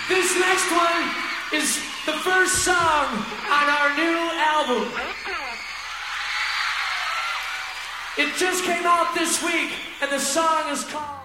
This next one is the first song on our new album. It just came out this week, and the song is called